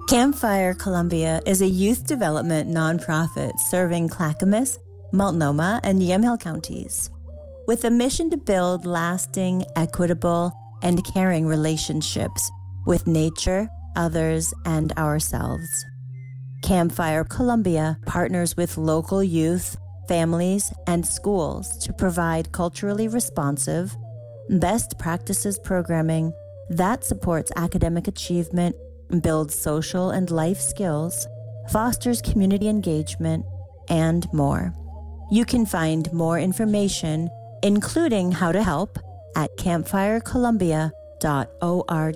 Campfire Columbia is a youth development nonprofit serving Clackamas, Multnomah, and Yamhill counties, with a mission to build lasting, equitable, and caring relationships with nature, others, and ourselves. Campfire Columbia partners with local youth, families, and schools to provide culturally responsive, best practices programming that supports academic achievement, builds social and life skills, fosters community engagement, and more. You can find more information, including how to help, at campfirecolumbia.org.